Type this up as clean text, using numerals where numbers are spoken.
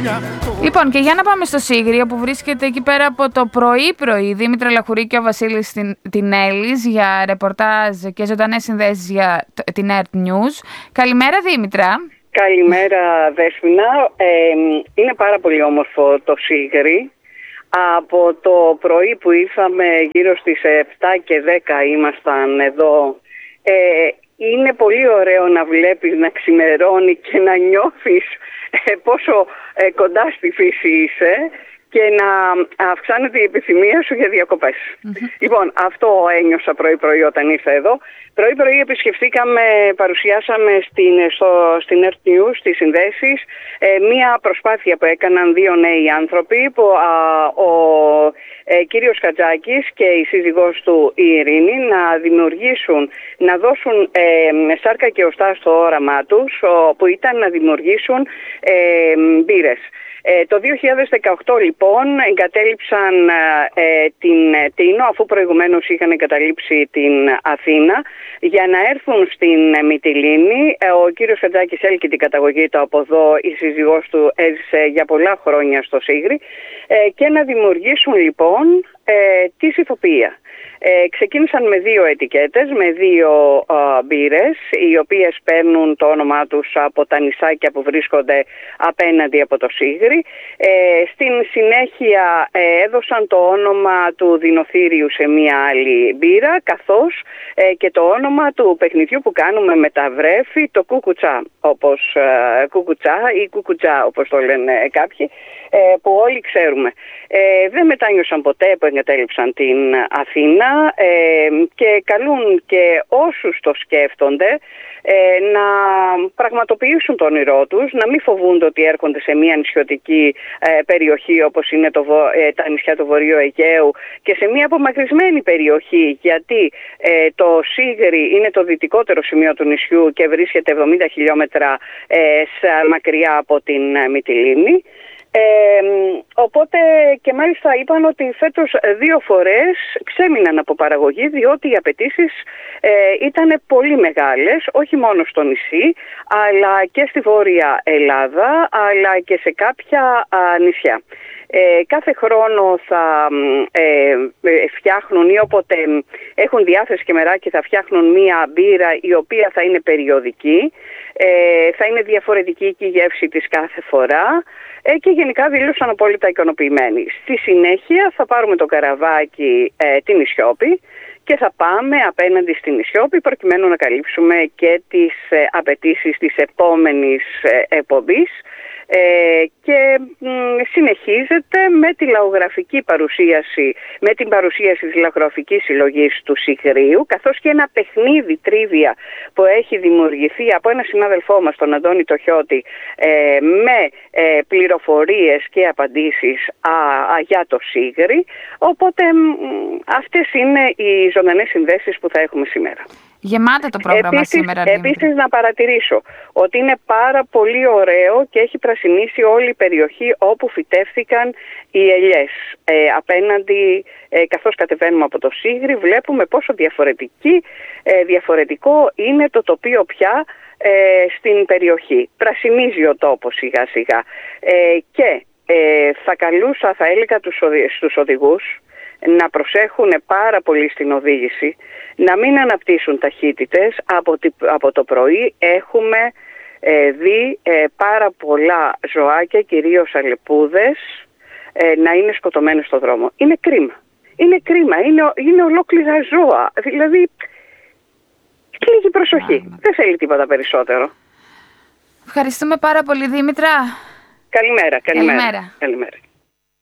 Λοιπόν, και για να πάμε στο Σίγρη, που βρίσκεται εκεί πέρα από το πρωί-πρωί, Δήμητρα Λαχουρή και ο Βασίλης Τινέλης για ρεπορτάζ και ζωντανές συνδέσεις για την Earth News. Καλημέρα, Δήμητρα. Καλημέρα, Δέσποινα. Είναι πάρα πολύ όμορφο το Σίγρη. Από το πρωί που ήρθαμε, γύρω στις 7 και 10 ήμασταν εδώ. Είναι πολύ ωραίο να βλέπεις να ξημερώνει και να νιώθεις πόσο κοντά στη φύση είσαι και να αυξάνεται η επιθυμία σου για διακοπές. Λοιπόν, αυτό ένιωσα πρωί-πρωί όταν ήρθα εδώ. Πρωί-πρωί επισκεφθήκαμε, παρουσιάσαμε στην Earth News, στις συνδέσεις, μία προσπάθεια που έκαναν δύο νέοι άνθρωποι, που ο κύριος Χατζάκης και η σύζυγός του η Ειρήνη, να δώσουν σάρκα και οστά στο όραμά τους, που ήταν να δημιουργήσουν μπύρες. Το 2018 λοιπόν εγκατέλειψαν την Τίνο, αφού προηγουμένως είχαν εγκαταλείψει την Αθήνα, για να έρθουν στην Μυτιλήνη. Ο κύριος Χατζάκης έλκει την καταγωγή του από εδώ, η σύζυγός του έζησε για πολλά χρόνια στο Σίγρη, και να δημιουργήσουν λοιπόν τη Ηθοποιία. Ξεκίνησαν με δύο ετικέτες, με δύο μπύρες, οι οποίες παίρνουν το όνομά τους από τα νησάκια που βρίσκονται απέναντι από το Σίγρη. Στην συνέχεια έδωσαν το όνομα του Δεινωθήριου σε μία άλλη μπύρα, καθώς και το όνομα του παιχνιδιού που κάνουμε με τα βρέφη, το κουκουτσά, κουκουτσά ή κουκουτζά όπως το λένε κάποιοι, που όλοι ξέρουμε. Δεν μετάνιωσαν ποτέ που εγκατέλειψαν την Αθήνα, και καλούν και όσους το σκέφτονται να πραγματοποιήσουν το όνειρό τους, να μην φοβούνται ότι έρχονται σε μια νησιωτική περιοχή όπως είναι τα νησιά του Βορείου Αιγαίου, και σε μια απομακρυσμένη περιοχή, γιατί το Σίγρη είναι το δυτικότερο σημείο του νησιού και βρίσκεται 70 χιλιόμετρα μακριά από την Μυτιλήνη. Οπότε και μάλιστα είπαν ότι φέτος 2 φορές ξέμειναν από παραγωγή, διότι οι απαιτήσεις ήταν πολύ μεγάλες, όχι μόνο στο νησί, αλλά και στη Βόρεια Ελλάδα, αλλά και σε κάποια νησιά. Κάθε χρόνο θα φτιάχνουν, ή όποτε έχουν διάθεση και μεράκι, θα φτιάχνουν μία μπύρα η οποία θα είναι περιοδική, θα είναι διαφορετική και η γεύση της κάθε φορά, και γενικά δήλωσαν απόλυτα ικανοποιημένοι. Στη συνέχεια θα πάρουμε το καραβάκι την Ισιώπη και θα πάμε απέναντι στην Ισιώπη, προκειμένου να καλύψουμε και τις απαιτήσεις της επόμενης εκπομπής, και συνεχίζεται με τη λαογραφική παρουσίαση, με την παρουσίαση της λαογραφικής συλλογής του Σιγρίου, καθώς και ένα παιχνίδι τρίβια που έχει δημιουργηθεί από ένα συνάδελφό μας, τον Αντώνη Τοχιώτη, με πληροφορίες και απαντήσεις για το Σίγρη. Οπότε αυτές είναι οι ζωντανές συνδέσεις που θα έχουμε σήμερα. Γεμάτα το πρόγραμμα σήμερα. Επίσης να παρατηρήσω ότι είναι πάρα πολύ ωραίο και έχει πρασινίσει όλη η περιοχή όπου φυτεύθηκαν οι ελιές. Απέναντι, καθώς κατεβαίνουμε από το Σίγρη, βλέπουμε πόσο διαφορετικό είναι το τοπίο πια στην περιοχή. Πρασινίζει ο τόπος σιγά σιγά, και θα έλεγα στους οδηγούς να προσέχουν πάρα πολύ στην οδήγηση, να μην αναπτύσσουν ταχύτητες. Από το πρωί έχουμε δει πάρα πολλά ζωάκια, κυρίως αλεπούδες, να είναι σκοτωμένες στο δρόμο. Είναι κρίμα, είναι ολόκληρα ζώα, δηλαδή λίγη προσοχή, δεν θέλει τίποτα περισσότερο. Ευχαριστούμε πάρα πολύ, Δήμητρα. Καλημέρα.